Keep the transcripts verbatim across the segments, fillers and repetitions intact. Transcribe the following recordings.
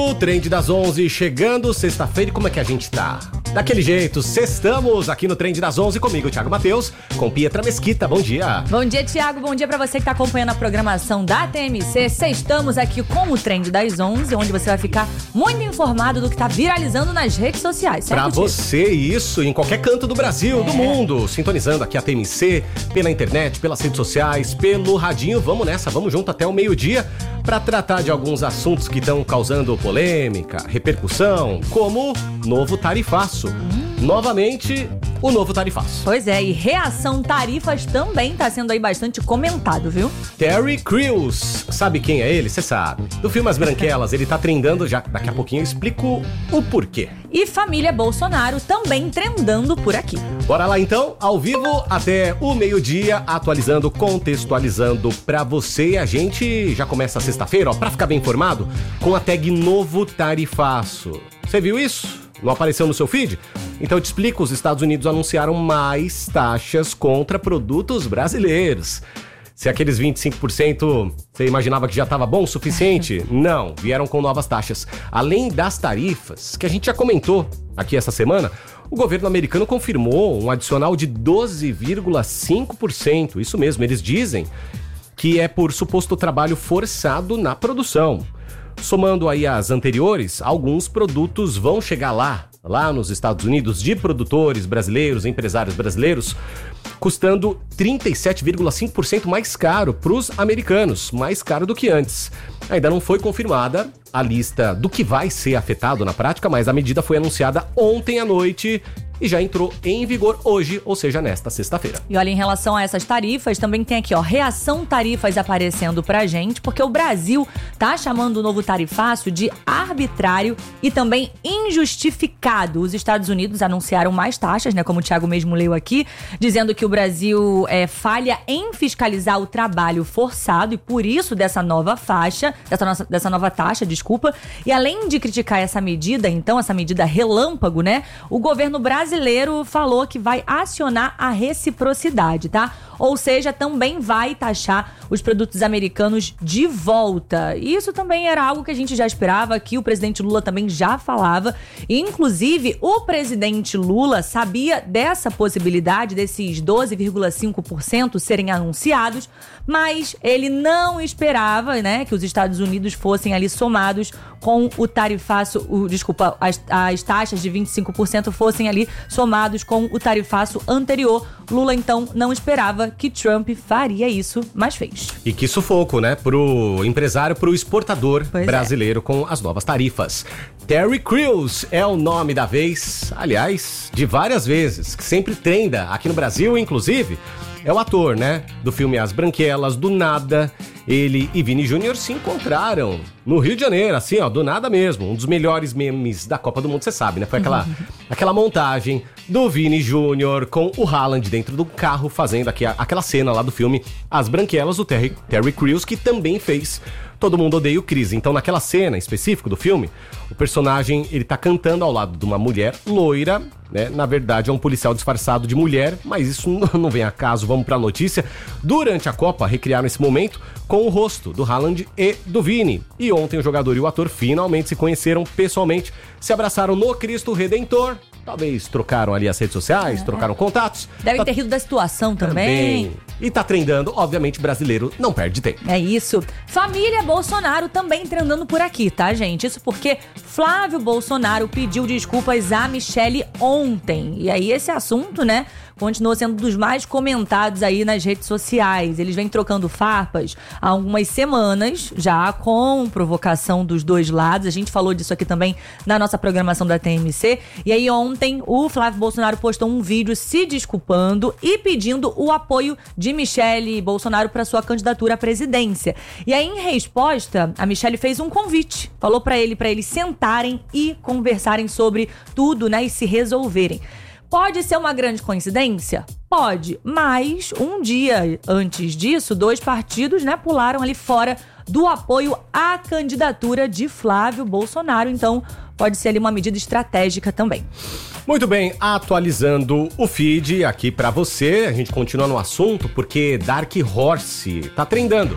O Trend das onze chegando, sexta-feira, e como é que a gente tá? Daquele jeito, sextamos aqui no Trend das onze comigo, Thiago Matheus, com Pietra Mesquita, bom dia. Bom dia, Thiago, bom dia pra você que tá acompanhando a programação da T M C. Sextamos aqui com o Trend das onze, onde você vai ficar muito informado do que tá viralizando nas redes sociais, certo? Pra você, isso, em qualquer canto do Brasil, é. do mundo, sintonizando aqui a T M C, pela internet, pelas redes sociais, pelo radinho, vamos nessa, vamos junto até o meio-dia, pra tratar de alguns assuntos que estão causando polêmica, repercussão, como novo tarifaço. Hum. Novamente, o novo tarifaço. Pois é, e reação tarifas também tá sendo aí bastante comentado, viu? Terry Crews, sabe quem é ele? Você sabe. Do filme As Branquelas, ele tá trendando, já daqui a pouquinho eu explico o porquê. E família Bolsonaro também trendando por aqui. Bora lá então, ao vivo até o meio-dia, atualizando, contextualizando pra você. A gente já começa a sexta-feira, ó, pra ficar bem informado, com a tag Novo Tarifaço. Você viu isso? Não apareceu no seu feed? Então eu te explico, os Estados Unidos anunciaram mais taxas contra produtos brasileiros. Se aqueles vinte e cinco por cento você imaginava que já estava bom o suficiente? Não, vieram com novas taxas. Além das tarifas, que a gente já comentou aqui essa semana, o governo americano confirmou um adicional de doze vírgula cinco por cento. Isso mesmo, eles dizem que é por suposto trabalho forçado na produção. Somando aí as anteriores, alguns produtos vão chegar lá, lá nos Estados Unidos, de produtores brasileiros, empresários brasileiros, custando trinta e sete vírgula cinco por cento mais caro para os americanos, mais caro do que antes. Ainda não foi confirmada a lista do que vai ser afetado na prática, mas a medida foi anunciada ontem à noite e já entrou em vigor hoje, ou seja, nesta sexta-feira. E olha, em relação a essas tarifas, também tem aqui, ó, reação tarifas aparecendo pra gente, porque o Brasil tá chamando o novo tarifaço de arbitrário e também injustificado. Os Estados Unidos anunciaram mais taxas, né, como o Thiago mesmo leu aqui, dizendo que o Brasil é, falha em fiscalizar o trabalho forçado e por isso dessa nova faixa, dessa, nossa, dessa nova taxa, desculpa. E além de criticar essa medida, então, essa medida relâmpago, né, o governo brasileiro brasileiro falou que vai acionar a reciprocidade, tá? Ou seja, também vai taxar os produtos americanos de volta. Isso também era algo que a gente já esperava, que o presidente Lula também já falava. E, inclusive, o presidente Lula sabia dessa possibilidade, desses doze vírgula cinco por cento serem anunciados, mas ele não esperava, né, que os Estados Unidos fossem ali somados com o tarifaço, o, desculpa, as, as taxas de vinte e cinco por cento fossem ali somados com o tarifaço anterior. Lula, então, não esperava que Trump faria isso, mas fez. E que sufoco, né? Pro empresário, pro exportador pois brasileiro é. Com as novas tarifas. Terry Crews é o nome da vez, aliás, de várias vezes, que sempre trenda aqui no Brasil, inclusive. É o ator, né? Do filme As Branquelas, do nada. Ele e Vini Júnior se encontraram no Rio de Janeiro, assim, ó, do nada mesmo. Um dos melhores memes da Copa do Mundo, você sabe, né? Foi aquela, uhum. aquela montagem do Vini Júnior com o Haaland dentro do carro, fazendo aqui a, aquela cena lá do filme As Branquelas, do Terry, Terry Crews, que também fez Todo Mundo Odeia o Chris. Então, naquela cena específica do filme, o personagem, ele tá cantando ao lado de uma mulher loira, né? Na verdade, é um policial disfarçado de mulher, mas isso não vem a caso, vamos pra notícia. Durante a Copa, recriaram esse momento com o rosto do Haaland e do Vini. E ontem o jogador e o ator finalmente se conheceram pessoalmente, se abraçaram no Cristo Redentor. Talvez trocaram ali as redes sociais, é. trocaram contatos. Devem tá... ter rido da situação também. também. E tá trendando, obviamente, brasileiro não perde tempo. É isso. Família Bolsonaro também trendando por aqui, tá, gente? Isso porque Flávio Bolsonaro pediu desculpas a Michelle ontem. E aí esse assunto, né, continua sendo dos mais comentados aí nas redes sociais. Eles vêm trocando farpas há algumas semanas, já com provocação dos dois lados. A gente falou disso aqui também na nossa programação da T M C. E aí ontem o Flávio Bolsonaro postou um vídeo se desculpando e pedindo o apoio de Michelle Bolsonaro para sua candidatura à presidência. E aí, em resposta, a Michelle fez um convite. Falou para ele, para eles sentarem e conversarem sobre tudo, né, e se resolverem. Pode ser uma grande coincidência? Pode, mas um dia antes disso, dois partidos, né, pularam ali fora do apoio à candidatura de Flávio Bolsonaro. Então, pode ser ali uma medida estratégica também. Muito bem, atualizando o feed aqui pra você, a gente continua no assunto porque Dark Horse tá trendando.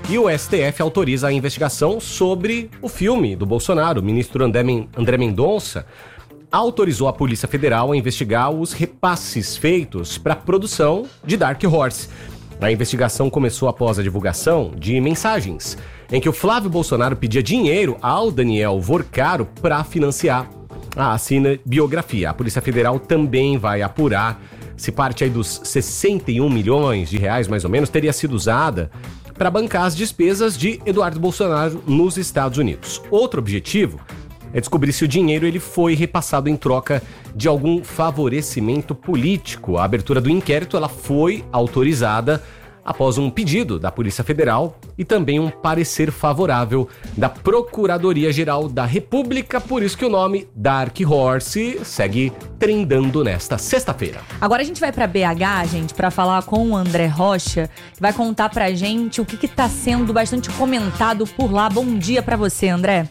E o S T F autoriza a investigação sobre o filme do Bolsonaro. O ministro André, Men- André Mendonça autorizou a Polícia Federal a investigar os repasses feitos para a produção de Dark Horse. A investigação começou após a divulgação de mensagens em que o Flávio Bolsonaro pedia dinheiro ao Daniel Vorcaro para financiar a cinebiografia. A Polícia Federal também vai apurar se parte aí dos sessenta e um milhões de reais, mais ou menos, teria sido usada para bancar as despesas de Eduardo Bolsonaro nos Estados Unidos. Outro objetivo é descobrir se o dinheiro ele foi repassado em troca de algum favorecimento político. A abertura do inquérito ela foi autorizada após um pedido da Polícia Federal e também um parecer favorável da Procuradoria-Geral da República, por isso que o nome Dark Horse segue trendando nesta sexta-feira. Agora a gente vai pra B H, gente, pra falar com o André Rocha, que vai contar pra gente o que que tá sendo bastante comentado por lá. Bom dia pra você, André.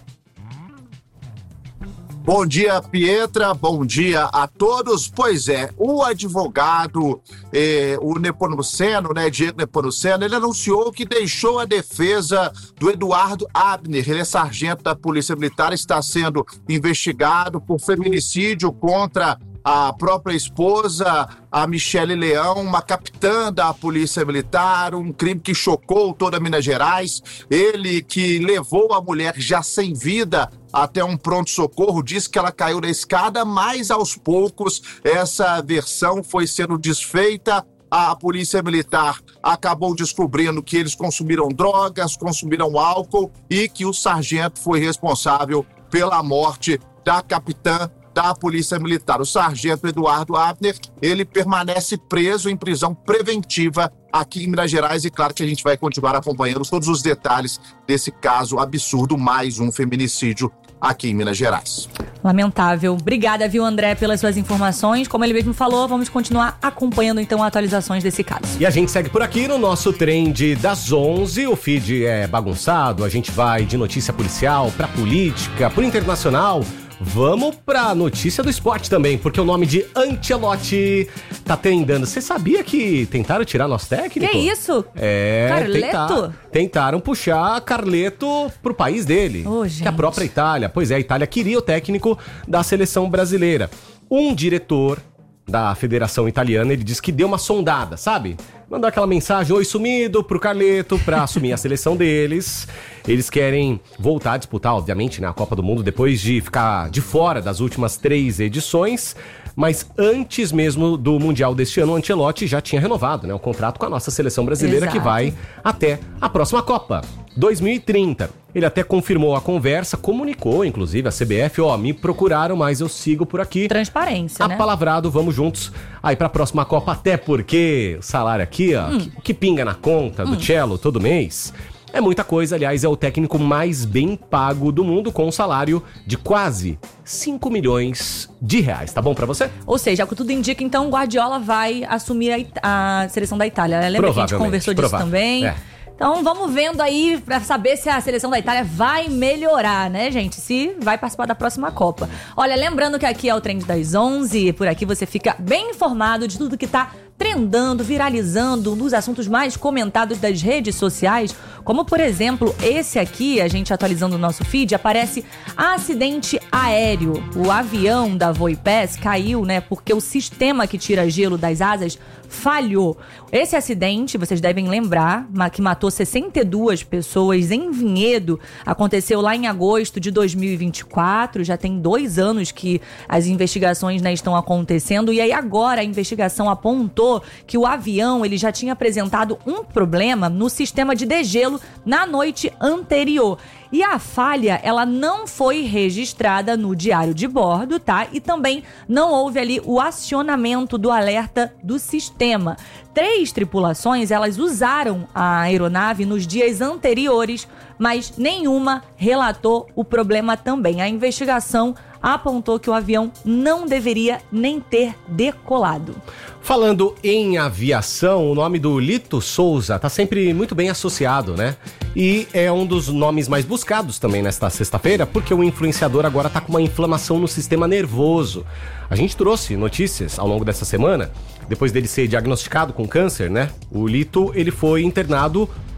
Bom dia, Pietra, bom dia a todos. Pois é, o advogado, eh, o Nepomuceno, né, Diego Nepomuceno, ele anunciou que deixou a defesa do Eduardo Abner. Ele é sargento da Polícia Militar, está sendo investigado por feminicídio contra a própria esposa, a Michele Leão, uma capitã da Polícia Militar, um crime que chocou toda Minas Gerais. Ele que levou a mulher já sem vida até um pronto-socorro, disse que ela caiu da escada, mas aos poucos essa versão foi sendo desfeita. A Polícia Militar acabou descobrindo que eles consumiram drogas, consumiram álcool e que o sargento foi responsável pela morte da capitã da Polícia Militar. O sargento Eduardo Abner, ele permanece preso em prisão preventiva aqui em Minas Gerais e claro que a gente vai continuar acompanhando todos os detalhes desse caso absurdo, mais um feminicídio aqui em Minas Gerais. Lamentável. Obrigada, viu, André, pelas suas informações. Como ele mesmo falou, vamos continuar acompanhando, então, atualizações desse caso. E a gente segue por aqui no nosso trend das onze. O feed é bagunçado, a gente vai de notícia policial pra política, pro internacional. Vamos pra notícia do esporte também, porque o nome de Ancelotti tá trendando. Você sabia que tentaram tirar nosso técnico? Que isso? É, Carleto? Tentar, tentaram puxar Carleto pro país dele, Ô, que gente. é a própria Itália. Pois é, a Itália queria o técnico da seleção brasileira. Um diretor da Federação Italiana, ele disse que deu uma sondada, sabe? Mandou aquela mensagem, oi sumido, pro Carleto, pra assumir a seleção deles. Eles querem voltar a disputar, obviamente, né, a Copa do Mundo, depois de ficar de fora das últimas três edições. Mas antes mesmo do Mundial deste ano, o Ancelotti já tinha renovado, né, o contrato com a nossa seleção brasileira, Exato. que vai até a próxima Copa, dois mil e trinta. Ele até confirmou a conversa, comunicou, inclusive, a C B F, ó, me procuraram, mas eu sigo por aqui. Transparência, né? Apalavrado, vamos juntos aí pra próxima Copa, até porque o salário aqui, ó, Hum. que, que pinga na conta do Hum. cello todo mês, é muita coisa. Aliás, é o técnico mais bem pago do mundo, com um salário de quase cinco milhões de reais. Tá bom pra você? Ou seja, o que tudo indica, então, o Guardiola vai assumir a, It- a seleção da Itália. Lembra que a gente Provavelmente, conversou disso provável. também? É. Então vamos vendo aí pra saber se a seleção da Itália vai melhorar, né, gente? Se vai participar da próxima Copa. Olha, lembrando que aqui é o Trend das onze, por aqui você fica bem informado de tudo que tá trendando, viralizando, nos assuntos mais comentados das redes sociais, como por exemplo, esse aqui, a gente atualizando o nosso feed, aparece acidente aéreo. O avião da Voipass caiu, né, porque o sistema que tira gelo das asas falhou. Esse acidente, vocês devem lembrar, ma- que matou sessenta e duas pessoas em Vinhedo, aconteceu lá em agosto de dois mil e vinte e quatro, já tem dois anos que as investigações, né, estão acontecendo, e aí agora a investigação apontou que o avião ele já tinha apresentado um problema no sistema de degelo na noite anterior. E a falha, ela não foi registrada no diário de bordo, tá? E também não houve ali o acionamento do alerta do sistema. Três tripulações, elas usaram a aeronave nos dias anteriores, mas nenhuma relatou o problema também. A investigação apontou que o avião não deveria nem ter decolado. Falando em aviação, o nome do Lito Souza tá sempre muito bem associado, né? E é um dos nomes mais buscados também nesta sexta-feira, porque o influenciador agora tá com uma inflamação no sistema nervoso. A gente trouxe notícias ao longo dessa semana, depois dele ser diagnosticado com câncer, né? O Lito, ele foi internado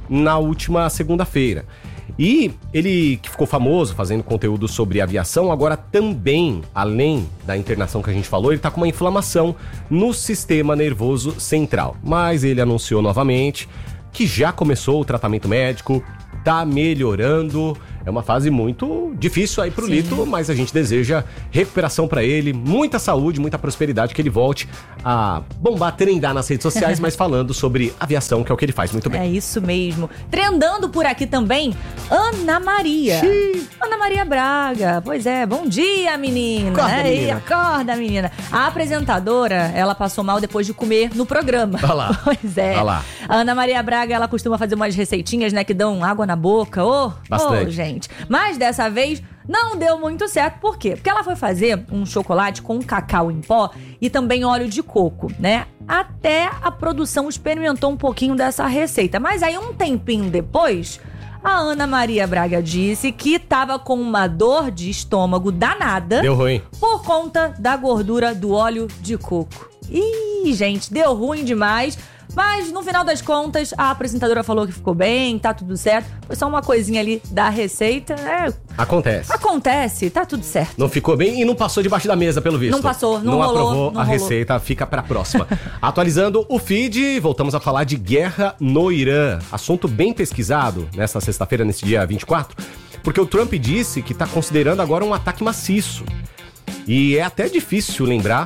na última segunda-feira. E ele, que ficou famoso fazendo conteúdo sobre aviação, agora também, além da internação que a gente falou, ele tá com uma inflamação no sistema nervoso central. Mas ele anunciou novamente que já começou o tratamento médico, tá melhorando. É uma fase muito difícil aí pro Sim. Lito, mas a gente deseja recuperação pra ele, muita saúde, muita prosperidade, que ele volte a bombar, trendar nas redes sociais, mas falando sobre aviação, que é o que ele faz muito bem. É isso mesmo. Trendando por aqui também, Ana Maria. Xiii. Ana Maria Braga. Pois é, bom dia, menina. Acorda, é, menina. Acorda, menina. A apresentadora, ela passou mal depois de comer no programa. Olha lá. Pois é. Olha lá. A Ana Maria Braga, ela costuma fazer umas receitinhas, né, que dão água na boca. Ô, oh, Bastante. Oh, gente. Mas dessa vez não deu muito certo. Por quê? Porque ela foi fazer um chocolate com cacau em pó e também óleo de coco, né? Até a produção experimentou um pouquinho dessa receita. Mas aí um tempinho depois, a Ana Maria Braga disse que tava com uma dor de estômago danada. Deu ruim. Por conta da gordura do óleo de coco. Ih, gente, deu ruim demais. Mas, no final das contas, a apresentadora falou que ficou bem, tá tudo certo. Foi só uma coisinha ali da receita. É, Acontece. acontece, tá tudo certo. Não ficou bem e não passou debaixo da mesa, pelo visto. Não passou, não Não rolou, aprovou não a rolou. receita, fica pra próxima. Atualizando o feed, voltamos a falar de guerra no Irã. Assunto bem pesquisado nessa sexta-feira, nesse dia vinte e quatro, porque o Trump disse que tá considerando agora um ataque maciço. E é até difícil lembrar,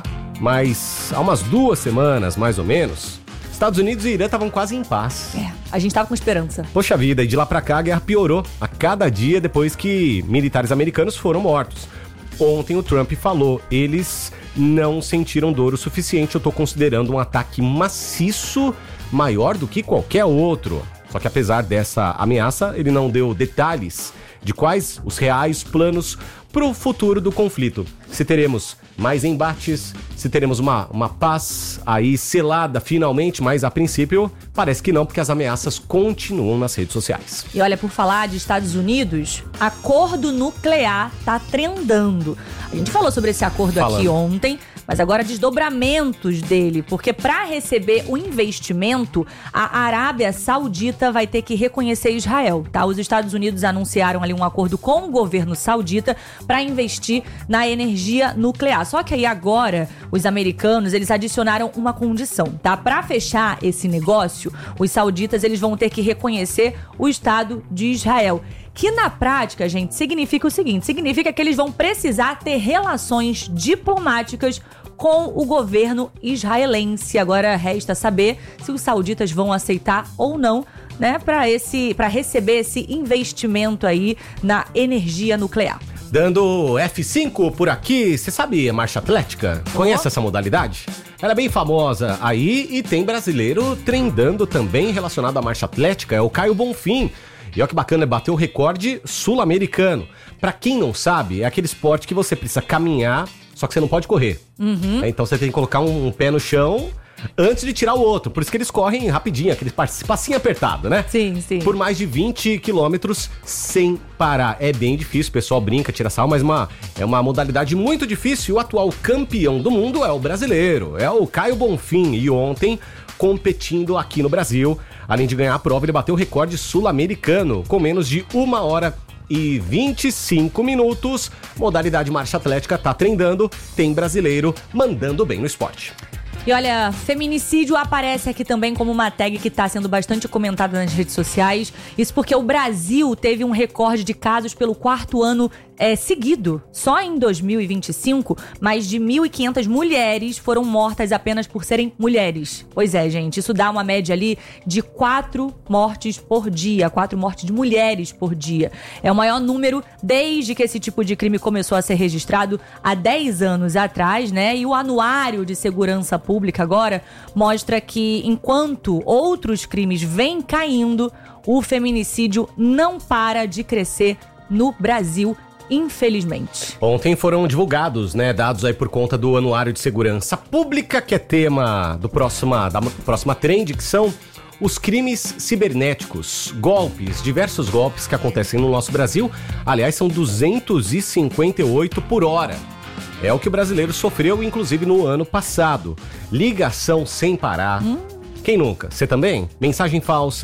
mas há umas duas semanas, mais ou menos, Estados Unidos e Irã estavam quase em paz. É, a gente tava com esperança. Poxa vida, e de lá pra cá a guerra piorou a cada dia depois que militares americanos foram mortos. Ontem o Trump falou, eles não sentiram dor o suficiente, eu tô considerando um ataque maciço maior do que qualquer outro. Só que apesar dessa ameaça, ele não deu detalhes de quais os reais planos pro futuro do conflito. Se teremos mais embates, se teremos uma, uma paz aí selada finalmente, mas a princípio parece que não, porque as ameaças continuam nas redes sociais. E olha, por falar de Estados Unidos, acordo nuclear tá trendando. A gente falou sobre esse acordo Falando. aqui ontem, mas agora desdobramentos dele, porque para receber o investimento, a Arábia Saudita vai ter que reconhecer Israel, tá? Os Estados Unidos anunciaram ali um acordo com o governo saudita para investir na energia nuclear. Só que aí agora, os americanos, eles adicionaram uma condição, tá? Para fechar esse negócio, os sauditas, eles vão ter que reconhecer o Estado de Israel. Que na prática, gente, significa o seguinte, significa que eles vão precisar ter relações diplomáticas com o governo israelense. Agora resta saber se os sauditas vão aceitar ou não, né, para esse, para receber esse investimento aí na energia nuclear. Dando F cinco por aqui, você sabe a marcha atlética? Conhece essa modalidade? Ela é bem famosa aí e tem brasileiro trendando também relacionado à marcha atlética, é o Caio Bonfim. E olha que bacana, bateu o recorde sul-americano. Pra quem não sabe, é aquele esporte que você precisa caminhar, só que você não pode correr. Uhum. É, então você tem que colocar um, um pé no chão antes de tirar o outro. Por isso que eles correm rapidinho, aquele passinho apertado, né? Sim, sim. Por mais de vinte quilômetros sem parar. É bem difícil, o pessoal brinca, tira sal, mas uma, é uma modalidade muito difícil. E o atual campeão do mundo é o brasileiro, é o Caio Bonfim. E ontem, competindo aqui no Brasil, além de ganhar a prova, ele bateu o recorde sul-americano com menos de uma hora e vinte e cinco minutos. Modalidade marcha atlética tá trendando, tem brasileiro mandando bem no esporte. E olha, feminicídio aparece aqui também como uma tag que está sendo bastante comentada nas redes sociais. Isso porque o Brasil teve um recorde de casos pelo quarto ano é, seguido. Só em dois mil e vinte e cinco, mais de mil e quinhentas mulheres foram mortas apenas por serem mulheres. Pois é, gente, isso dá uma média ali de quatro mortes por dia. Quatro mortes de mulheres por dia. É o maior número desde que esse tipo de crime começou a ser registrado há dez anos atrás, né? E o Anuário de Segurança Pública Pública agora mostra que enquanto outros crimes vêm caindo, o feminicídio não para de crescer no Brasil, infelizmente. Ontem foram divulgados, né, dados aí por conta do Anuário de Segurança Pública, que é tema do próxima, da próxima trend, que são os crimes cibernéticos, golpes, diversos golpes que acontecem no nosso Brasil. Aliás, são duzentos e cinquenta e oito por hora. É o que o brasileiro sofreu, inclusive, no ano passado. Ligação sem parar. Hum. Quem nunca? Você também? Mensagem falsa,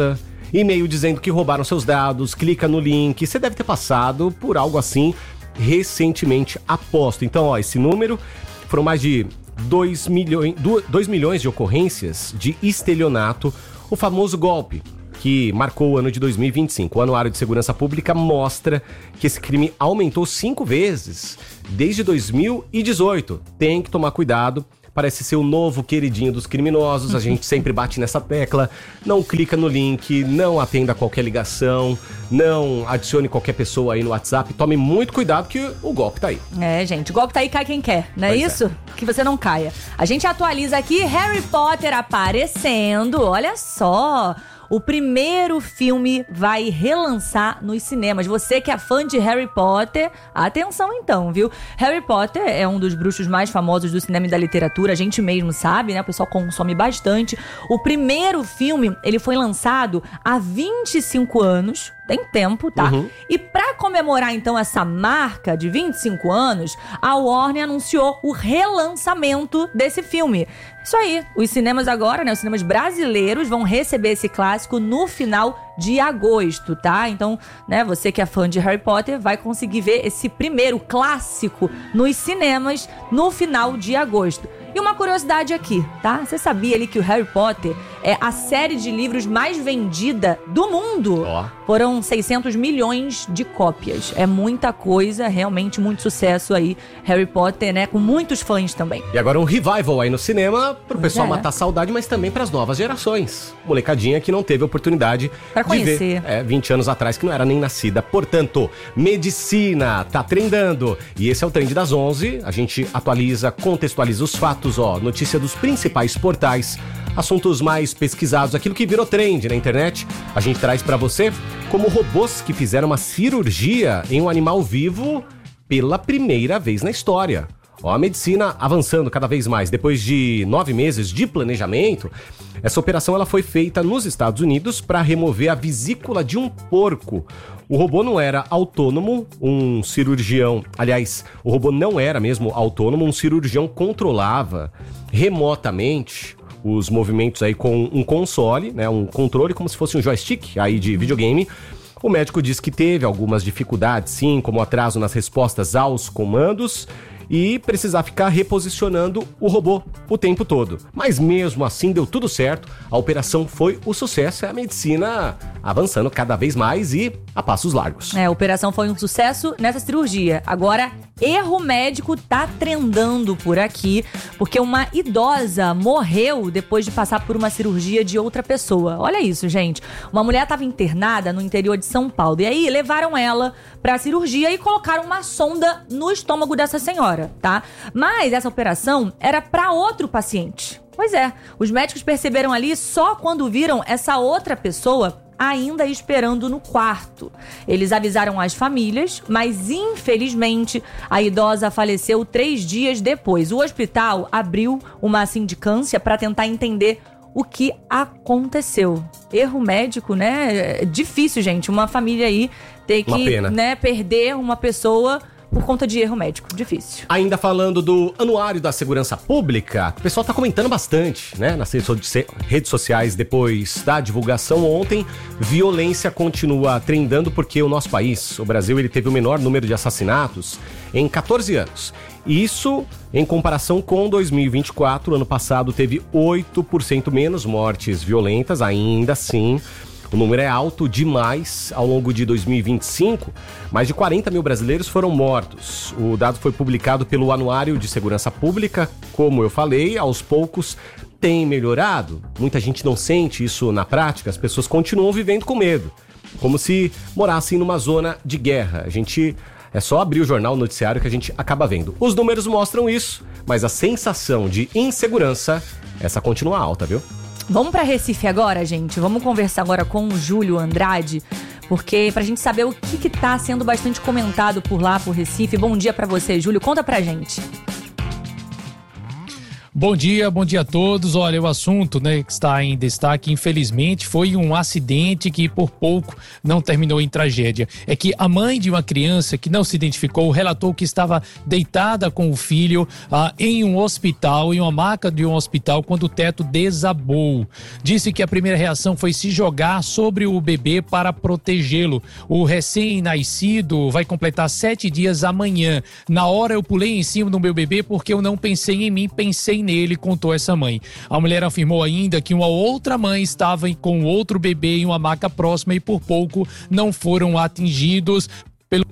e-mail dizendo que roubaram seus dados, clica no link. Você deve ter passado por algo assim recentemente, aposto. Então, ó, esse número foram mais de dois milhões, dois milhões de ocorrências de estelionato, o famoso golpe que marcou o ano de dois mil e vinte e cinco. O Anuário de Segurança Pública mostra que esse crime aumentou cinco vezes desde dois mil e dezoito. Tem que tomar cuidado. Parece ser o novo queridinho dos criminosos, a gente sempre bate nessa tecla. Não clica no link, não atenda qualquer ligação, não adicione qualquer pessoa aí no WhatsApp. Tome muito cuidado que o golpe tá aí. É, gente, o golpe tá aí, cai quem quer, não é Pois isso? é. Que você não caia. A gente atualiza aqui, Harry Potter aparecendo, olha só. O primeiro filme vai relançar nos cinemas. Você que é fã de Harry Potter, atenção então, viu? Harry Potter é um dos bruxos mais famosos do cinema e da literatura. A gente mesmo sabe, né? O pessoal consome bastante. O primeiro filme, ele foi lançado há vinte e cinco anos. Tem tempo, tá? Uhum. E pra comemorar, então, essa marca de vinte e cinco anos, a Warner anunciou o relançamento desse filme. Isso aí, os cinemas agora, né, os cinemas brasileiros vão receber esse clássico no final de agosto, tá? Então, né, você que é fã de Harry Potter vai conseguir ver esse primeiro clássico nos cinemas no final de agosto. E uma curiosidade aqui, tá? Você sabia ali que o Harry Potter é a série de livros mais vendida do mundo? Ó. Foram seiscentos milhões de cópias. É muita coisa, realmente muito sucesso aí. Harry Potter, né? Com muitos fãs também. E agora um revival aí no cinema pro Pois pessoal é. matar a saudade, mas também pras novas gerações. Molecadinha que não teve oportunidade Pra de conhecer. ver. É, vinte anos atrás que não era nem nascida. Portanto, medicina tá trendando. E esse é o Trend das onze. A gente atualiza, contextualiza os fatos, ó. Notícia dos principais portais. Assuntos mais pesquisados, aquilo que virou trend na internet. A gente traz pra você como robôs que fizeram uma cirurgia em um animal vivo pela primeira vez na história. Ó, a medicina avançando cada vez mais. Depois de nove meses de planejamento, essa operação ela foi feita nos Estados Unidos para remover a vesícula de um porco. O robô não era autônomo, um cirurgião... Aliás, o robô não era mesmo autônomo, um cirurgião controlava remotamente os movimentos aí com um console, né, um controle como se fosse um joystick aí de videogame. O médico disse que teve algumas dificuldades, sim, como atraso nas respostas aos comandos e precisar ficar reposicionando o robô o tempo todo. Mas mesmo assim deu tudo certo, a operação foi o sucesso, é a medicina avançando cada vez mais e a passos largos. É, a operação foi um sucesso nessa cirurgia. Agora, erro médico tá trendando por aqui, porque uma idosa morreu depois de passar por uma cirurgia de outra pessoa. Olha isso, gente. Uma mulher estava internada no interior de São Paulo. E aí, levaram ela pra cirurgia e colocaram uma sonda no estômago dessa senhora, tá? Mas essa operação era pra outro paciente. Pois é, os médicos perceberam ali só quando viram essa outra pessoa ainda esperando no quarto. Eles avisaram as famílias, mas infelizmente a idosa faleceu três dias depois. O hospital abriu uma sindicância para tentar entender o que aconteceu. Erro médico, né? É difícil, gente. Uma família aí ter Uma que, pena. né, perder uma pessoa por conta de erro médico. Difícil. Ainda falando do Anuário da Segurança Pública, o pessoal tá comentando bastante, né, nas redes, so- redes sociais depois da divulgação ontem. Violência continua trendando porque o nosso país, o Brasil, ele teve o menor número de assassinatos em catorze anos. Isso em comparação com dois mil e vinte e quatro, ano passado teve oito por cento menos mortes violentas, ainda assim. O número é alto demais. Ao longo de dois mil e vinte e cinco, mais de quarenta mil brasileiros foram mortos. O dado foi publicado pelo Anuário de Segurança Pública. Como eu falei, aos poucos tem melhorado. Muita gente não sente isso na prática. As pessoas continuam vivendo com medo, como se morassem numa zona de guerra. A gente... É só abrir o jornal, o noticiário que a gente acaba vendo. Os números mostram isso, mas a sensação de insegurança, essa continua alta, viu? Vamos pra Recife agora, gente. Vamos conversar agora com o Júlio Andrade, porque pra gente saber o que que tá sendo bastante comentado por lá, por Recife. Bom dia pra você, Júlio. Conta pra gente. Bom dia, bom dia a todos. Olha, o assunto, né, que está em destaque, infelizmente, foi um acidente que por pouco não terminou em tragédia. É que a mãe de uma criança que não se identificou relatou que estava deitada com o filho ah, em um hospital, em uma maca de um hospital, quando o teto desabou. Disse que a primeira reação foi se jogar sobre o bebê para protegê-lo. O recém-nascido vai completar sete dias amanhã. Na hora eu pulei em cima do meu bebê porque eu não pensei em mim, pensei nele, contou essa mãe. A mulher afirmou ainda que uma outra mãe estava com outro bebê em uma maca próxima e por pouco não foram atingidos pelo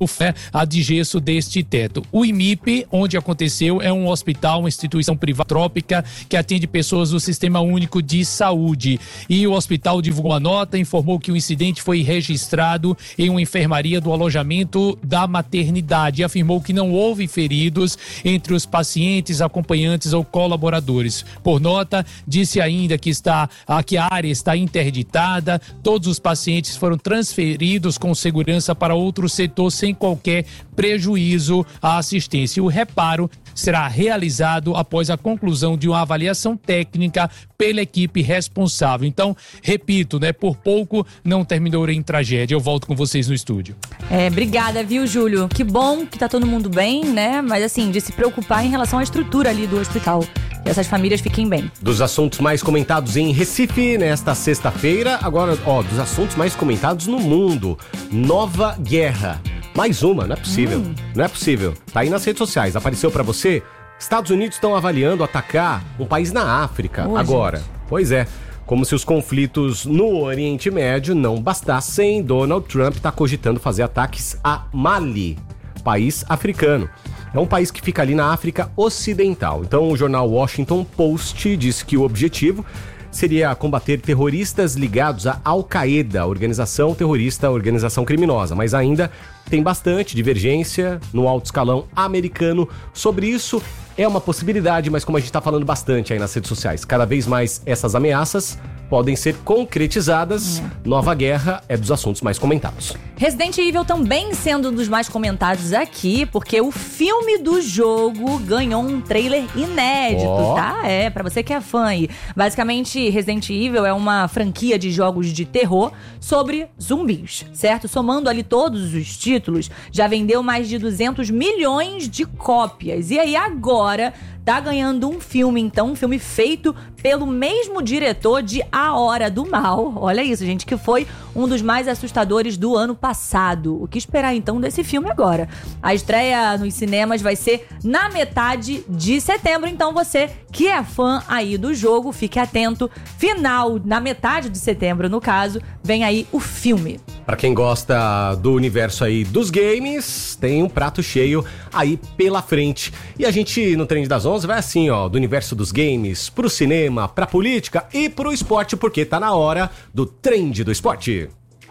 a de gesso deste teto. O I M I P, onde aconteceu, é um hospital, uma instituição privada que atende pessoas do Sistema Único de Saúde. E o hospital divulgou a nota, informou que o incidente foi registrado em uma enfermaria do alojamento da maternidade e afirmou que não houve feridos entre os pacientes, acompanhantes ou colaboradores. Por nota, disse ainda que, está, que a área está interditada, todos os pacientes foram transferidos com segurança para outro setor sem qualquer prejuízo à assistência. O reparo será realizado após a conclusão de uma avaliação técnica pela equipe responsável. Então, repito, né, por pouco não terminou em tragédia. Eu volto com vocês no estúdio. É, obrigada, viu, Júlio? Que bom que tá todo mundo bem, né? Mas assim, de se preocupar em relação à estrutura ali do hospital. Que essas famílias fiquem bem. Dos assuntos mais comentados em Recife nesta sexta-feira, agora, ó, dos assuntos mais comentados no mundo. Nova guerra. Mais uma, não é possível. Hum. Não é possível. Tá aí nas redes sociais. Apareceu pra você? Estados Unidos estão avaliando atacar um país na África Ô, agora. Gente. Pois é. Como se os conflitos no Oriente Médio não bastassem, Donald Trump está cogitando fazer ataques a Mali, país africano. É um país que fica ali na África Ocidental. Então o jornal Washington Post disse que o objetivo seria combater terroristas ligados à Al-Qaeda, organização terrorista, organização criminosa. Mas ainda tem bastante divergência no alto escalão americano sobre isso. É uma possibilidade, mas como a gente está falando bastante aí nas redes sociais, cada vez mais essas ameaças podem ser concretizadas. É. Nova guerra é dos assuntos mais comentados. Resident Evil também sendo um dos mais comentados aqui, porque o filme do jogo ganhou um trailer inédito, oh. tá? É, pra você que é fã aí. Basicamente, Resident Evil é uma franquia de jogos de terror sobre zumbis, certo? Somando ali todos os títulos, já vendeu mais de duzentos milhões de cópias. E aí agora tá ganhando um filme, então, um filme feito pelo mesmo diretor de A Hora do Mal. Olha isso, gente, que foi um dos mais assustadores do ano passado. O que esperar, então, desse filme agora? A estreia nos cinemas vai ser na metade de setembro, então você que é fã aí do jogo, fique atento. Final, na metade de setembro, no caso, vem aí o filme. Pra quem gosta do universo aí dos games, tem um prato cheio aí pela frente. E a gente, no Trend das onze, vai assim, ó, do universo dos games pro cinema, pra política e pro esporte, porque tá na hora do Trend do Esporte.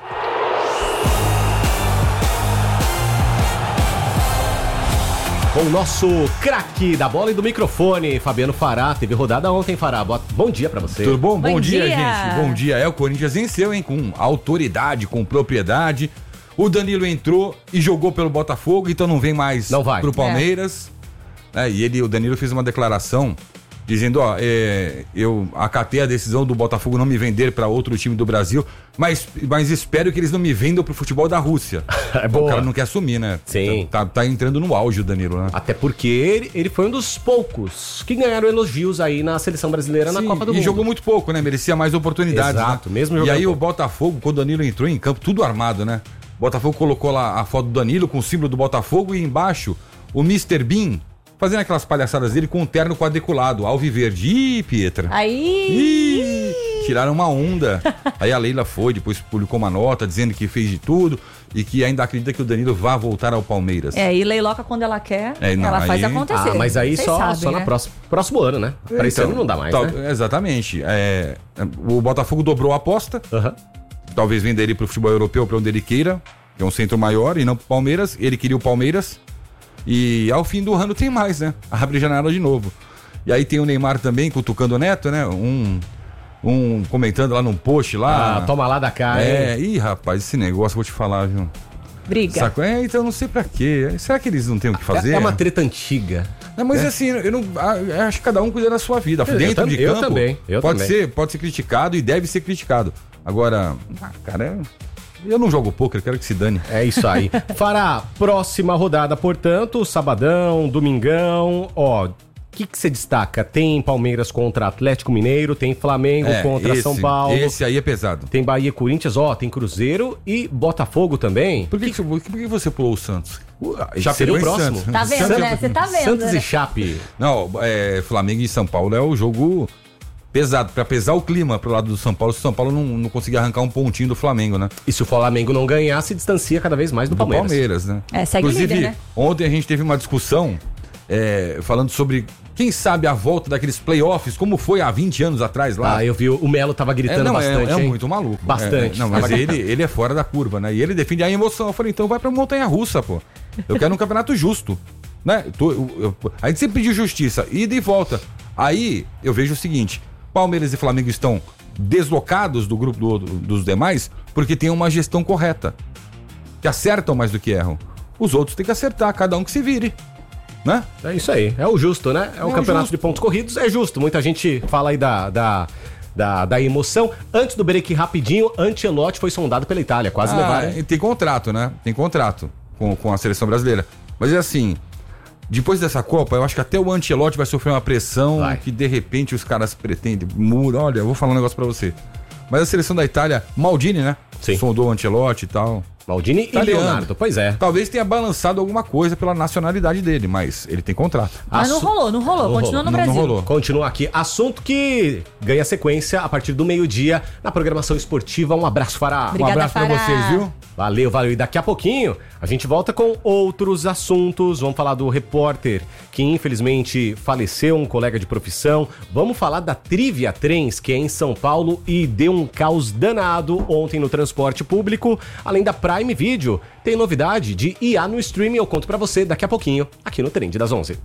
Com o nosso craque da bola e do microfone, Fabiano Fará. Teve rodada ontem, Fará. Bom dia pra você. Tudo bom? Bom, bom dia, dia, gente. Bom dia. É, o Corinthians venceu, hein? Com autoridade, com propriedade. O Danilo entrou e jogou pelo Botafogo, então não vem mais não vai. pro Palmeiras. É. É, e ele, o Danilo fez uma declaração dizendo, ó, é, eu acatei a decisão do Botafogo não me vender para outro time do Brasil, mas, mas espero que eles não me vendam pro futebol da Rússia. É boa. O cara não quer assumir, né? Sim. Tá, tá entrando no auge o Danilo, né? Até porque ele, ele foi um dos poucos que ganharam elogios aí na seleção brasileira. Sim, na Copa do e Mundo. E jogou muito pouco, né? Merecia mais oportunidades. Exato, né? mesmo E jogando aí pouco. O Botafogo, quando o Danilo entrou em campo, tudo armado, né? O Botafogo colocou lá a foto do Danilo com o símbolo do Botafogo e embaixo o mister Bean fazendo aquelas palhaçadas dele com um terno quadriculado, alviverde. Ih, Pietra. Aí... Ih, tiraram uma onda. Aí a Leila foi, depois publicou uma nota dizendo que fez de tudo e que ainda acredita que o Danilo vá voltar ao Palmeiras. É, e leiloca quando ela quer, é, não, ela faz aí... acontecer. Ah, mas aí Vocês só, sabem, só né? no próximo, próximo ano, né? Para esse então, ano não dá mais, tal, né? Exatamente. É, o Botafogo dobrou a aposta. Uhum. Talvez venda ele pro futebol europeu, pra onde ele queira. Que é um centro maior e não pro Palmeiras. Ele queria o Palmeiras. E ao fim do ano tem mais, né? Abre janela de novo. E aí tem o Neymar também, cutucando o Neto, né? Um, um comentando lá num post lá. Ah, toma lá da cara. É, ih, rapaz, esse negócio vou te falar, viu? Briga. Saco? É, então eu não sei pra quê. Será que eles não têm o que fazer? É, é uma treta antiga. Não, mas é. assim, eu não eu acho que cada um cuida da sua vida. Eu, Dentro eu, de eu campo, também, eu pode, também. Ser, pode ser criticado e deve ser criticado. Agora, ah, cara, eu não jogo pôquer, quero que se dane. É isso aí. Fará próxima rodada, portanto, sabadão, domingão, ó... O que que você destaca? Tem Palmeiras contra Atlético Mineiro, tem Flamengo É, contra esse, São Paulo. Esse aí é pesado. Tem Bahia e Corinthians, ó, tem Cruzeiro e Botafogo também. Por que, que, por que você pulou o Santos? Já seria o próximo. Santos. Tá vendo, Santos, né? Você tá vendo, Santos né? e Chape. Não, é, Flamengo e São Paulo é o jogo pesado, pra pesar o clima pro lado do São Paulo, se o São Paulo não, não conseguir arrancar um pontinho do Flamengo, né? E se o Flamengo não ganhar, se distancia cada vez mais do, Do Palmeiras. Palmeiras, né? É, segue Inclusive, líder, né? ontem a gente teve uma discussão é, falando sobre, quem sabe, a volta daqueles playoffs, como foi há vinte anos atrás lá. Ah, eu vi, o Melo tava gritando É, não, bastante, é, é hein? muito maluco. Bastante. É, não, mas ele, ele é fora da curva, né? E ele defende a emoção. Eu falei, então vai pra montanha-russa, pô. Eu quero um campeonato justo, né? Tô, eu, eu, a gente sempre pediu justiça, ida e volta. Aí eu vejo o seguinte, Palmeiras e Flamengo estão deslocados do grupo do, dos demais porque tem uma gestão correta, que acertam mais do que erram. Os outros têm que acertar, cada um que se vire, né? É isso aí, é o justo, né? É o É o campeonato justo. de pontos corridos, é justo. Muita gente fala aí da, da, da, da emoção. Antes do break rapidinho, Ancelotti foi sondado pela Itália, quase Ah, levaram. e tem contrato, né? Tem contrato com, com a seleção brasileira. Mas é assim, depois dessa Copa, eu acho que até o Ancelotti vai sofrer uma pressão Vai. que de repente os caras pretendem. Muro, olha, eu vou falar um negócio pra você. Mas a seleção da Itália, Maldini, né? Sim. Sondou o Ancelotti e tal. Maldini Italiano. e Leonardo, pois é. Talvez tenha balançado alguma coisa pela nacionalidade dele, mas ele tem contrato. Mas não Assu- rolou, não rolou. Não Continua rolou. no Não- não Brasil. rolou. Continua aqui. Assunto que ganha sequência a partir do meio-dia na programação esportiva. Um abraço, Fará. Obrigada, um abraço pra Fará. vocês, viu? Valeu, valeu. E daqui a pouquinho a gente volta com outros assuntos. Vamos falar do repórter que infelizmente faleceu, um colega de profissão. Vamos falar da Trivia Trens, que é em São Paulo e deu um caos danado ontem no transporte público. Além da Prime Video, tem novidade de I A no streaming. Eu conto pra você daqui a pouquinho, aqui no Trend das onze.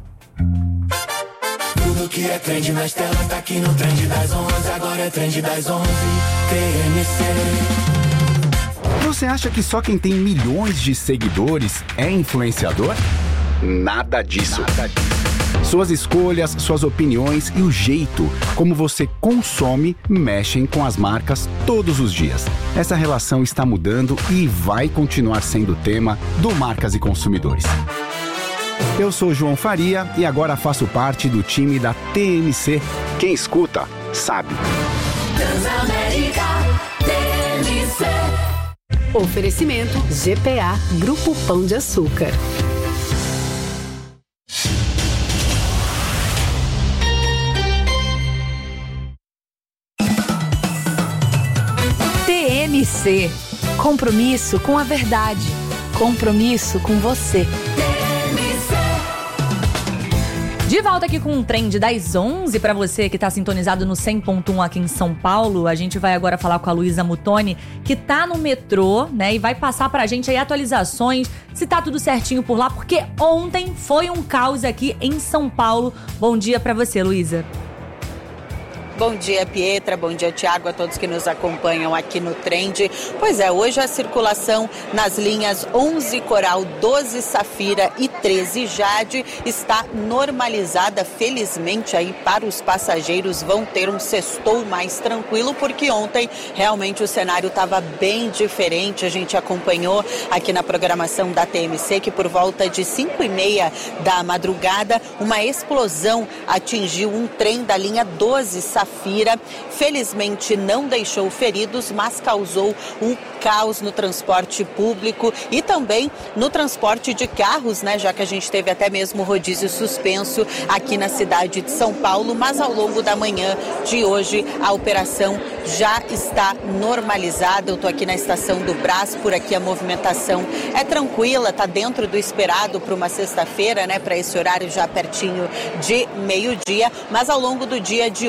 Tudo que é trend nas telas tá aqui no Trend das onze. Agora é Trend das onze, T M C. Você acha que só quem tem milhões de seguidores é influenciador? Nada disso. Nada disso. Suas escolhas, suas opiniões e o jeito como você consome mexem com as marcas todos os dias. Essa relação está mudando e vai continuar sendo tema do Marcas e Consumidores. Eu sou João Faria e agora faço parte do time da T M C. Quem escuta, sabe. Transamérica, T M C. Oferecimento G P A Grupo Pão de Açúcar. T M C. Compromisso com a verdade. Compromisso com você. De volta aqui com um Trend das onze para você que tá sintonizado no cem ponto um aqui em São Paulo. A gente vai agora falar com a Luísa Mutoni, que tá no metrô, né? E vai passar pra gente aí atualizações, se tá tudo certinho por lá, porque ontem foi um caos aqui em São Paulo. Bom dia pra você, Luísa. Bom dia, Pietra. Bom dia, Tiago, a todos que nos acompanham aqui no Trend. Pois é, hoje a circulação nas linhas onze Coral, doze Safira e treze Jade está normalizada. Felizmente aí para os passageiros vão ter um sextou mais tranquilo, porque ontem realmente o cenário estava bem diferente. A gente acompanhou aqui na programação da T M C que por volta de cinco e meia da madrugada uma explosão atingiu um trem da linha doze Safira. Felizmente não deixou feridos, mas causou um caos no transporte público e também no transporte de carros, né? Já que a gente teve até mesmo rodízio suspenso aqui na cidade de São Paulo, mas ao longo da manhã de hoje a operação já está normalizada. Eu tô aqui na estação do Brás, por aqui a movimentação é tranquila, tá dentro do esperado para uma sexta-feira, né? Para esse horário já pertinho de meio-dia, mas ao longo do dia de ontem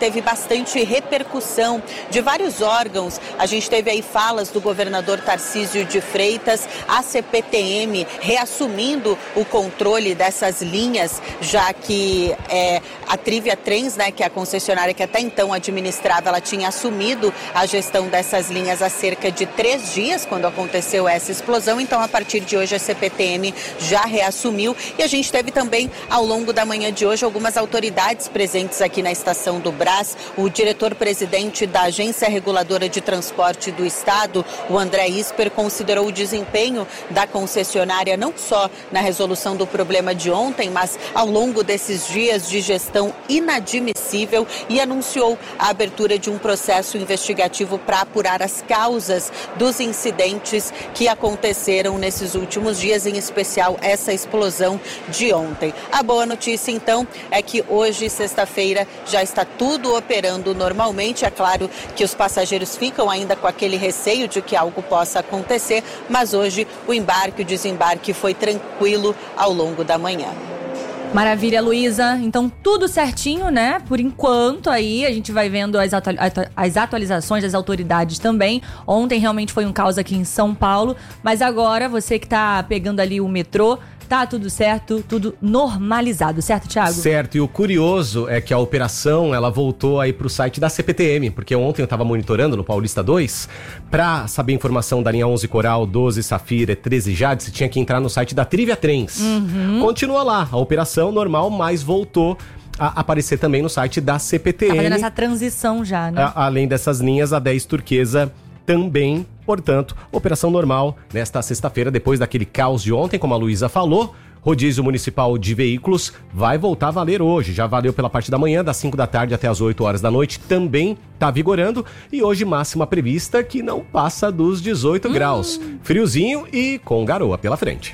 teve bastante repercussão de vários órgãos. A gente teve aí falas do governador Tarcísio de Freitas, a C P T M reassumindo o controle dessas linhas, já que é, a Trivia Trens, né, que é a concessionária que até então administrava, ela tinha assumido a gestão dessas linhas há cerca de três dias, quando aconteceu essa explosão. Então, a partir de hoje, a C P T M já reassumiu. E a gente teve também, ao longo da manhã de hoje, algumas autoridades presentes aqui na estação do Brás. O diretor-presidente da Agência Reguladora de Transporte do Estado, o André Isper, considerou o desempenho da concessionária não só na resolução do problema de ontem, mas ao longo desses dias de gestão inadmissível, e anunciou a abertura de um processo investigativo para apurar as causas dos incidentes que aconteceram nesses últimos dias, em especial essa explosão de ontem. A boa notícia, então, é que hoje, sexta-feira, já está tudo operando normalmente. É claro que os passageiros ficam ainda com aquele receio de que algo possa acontecer, mas hoje o embarque e o desembarque foi tranquilo ao longo da manhã. Maravilha, Luísa. Então, tudo certinho, né? Por enquanto, aí, a gente vai vendo as, atu- as atualizações das autoridades também. Ontem, realmente, foi um caos aqui em São Paulo. Mas agora, você que tá pegando ali o metrô, tá tudo certo, tudo normalizado, certo, Thiago? Certo, e o curioso é que a operação, ela voltou aí pro site da C P T M, porque ontem eu tava monitorando no Paulista dois, pra saber informação da linha onze Coral, doze Safira, treze Jade, você tinha que entrar no site da Trivia Trens. Uhum. Continua lá, a operação normal, mas voltou a aparecer também no site da C P T M. Tá fazendo essa transição já, né? A, além dessas linhas, a dez Turquesa também. Portanto, operação normal nesta sexta-feira, depois daquele caos de ontem, como a Luísa falou. Rodízio municipal de veículos vai voltar a valer hoje. Já valeu pela parte da manhã, das cinco da tarde até as oito horas da noite. Também está vigorando. E hoje máxima prevista que não passa dos dezoito hum. graus. Friozinho e com garoa pela frente.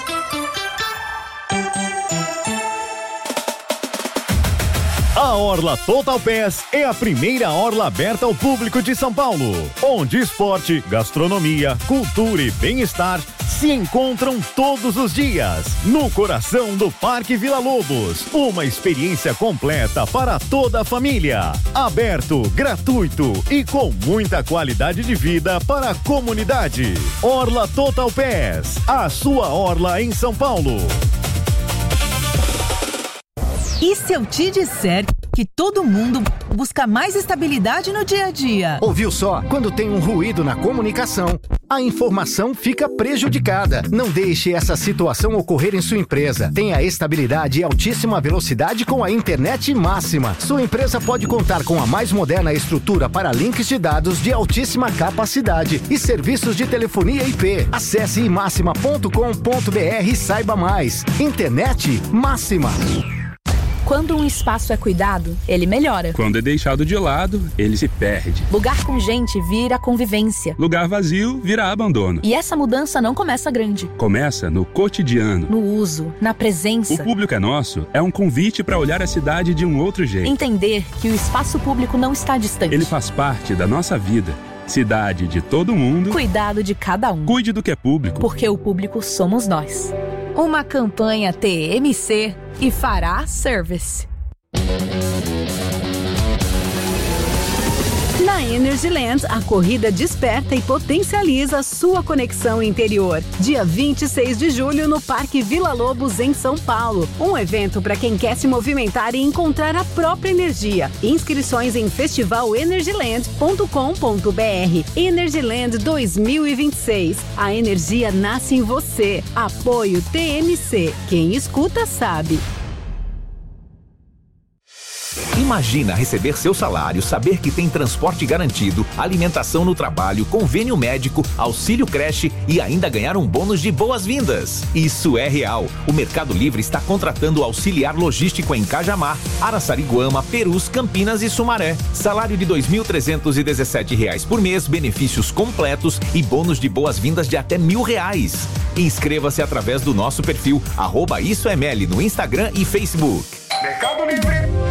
A Orla Total Pass é a primeira orla aberta ao público de São Paulo, onde esporte, gastronomia, cultura e bem-estar se encontram todos os dias, no coração do Parque Vila Lobos. Uma experiência completa para toda a família, aberto, gratuito e com muita qualidade de vida para a comunidade. Orla Total Pass, a sua orla em São Paulo. E se eu te disser que todo mundo busca mais estabilidade no dia a dia? Ouviu só? Quando tem um ruído na comunicação, a informação fica prejudicada. Não deixe essa situação ocorrer em sua empresa. Tenha estabilidade e altíssima velocidade com a internet máxima. Sua empresa pode contar com a mais moderna estrutura para links de dados de altíssima capacidade e serviços de telefonia I P. Acesse imáxima ponto com ponto b r e saiba mais. Internet máxima. Quando um espaço é cuidado, ele melhora. Quando é deixado de lado, ele se perde. Lugar com gente vira convivência. Lugar vazio vira abandono. E essa mudança não começa grande. Começa no cotidiano. No uso, na presença. O Público é Nosso é um convite para olhar a cidade de um outro jeito. Entender que o espaço público não está distante. Ele faz parte da nossa vida. Cidade de todo mundo. Cuidado de cada um. Cuide do que é público. Porque o público somos nós. Uma campanha T M C e Fará Service. Na Energyland, a corrida desperta e potencializa sua conexão interior. Dia vinte e seis de julho, no Parque Vila Lobos, em São Paulo. Um evento para quem quer se movimentar e encontrar a própria energia. Inscrições em festival energyland ponto com ponto b r. Energyland dois mil e vinte e seis. A energia nasce em você. Apoio T M C. Quem escuta sabe. Imagina receber seu salário, saber que tem transporte garantido, alimentação no trabalho, convênio médico, auxílio creche e ainda ganhar um bônus de boas-vindas. Isso é real. O Mercado Livre está contratando auxiliar logístico em Cajamar, Araçariguama, Perus, Campinas e Sumaré. Salário de dois mil trezentos e dezessete reais por mês, benefícios completos e bônus de boas-vindas de até mil reais. Inscreva-se através do nosso perfil arroba IsoML no Instagram e Facebook.